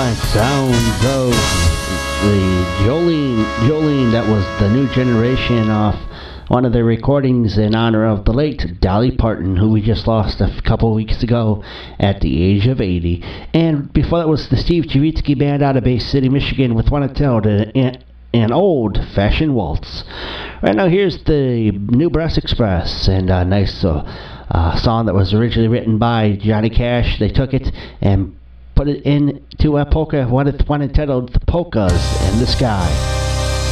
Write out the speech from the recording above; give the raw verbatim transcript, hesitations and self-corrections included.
fine sounds of the Jolene, Jolene, that was the New Generation off one of their recordings in honor of the late Dolly Parton, who we just lost a couple weeks ago at the age of eighty. And before that was the Steve Chivitsky Band out of Bay City, Michigan, with one entitled an, an old-fashioned waltz. Right now, here's the New Brass Express, and a nice uh, uh, song that was originally written by Johnny Cash. They took it and put it into a polka, one, one entitled The Polkas in the Sky.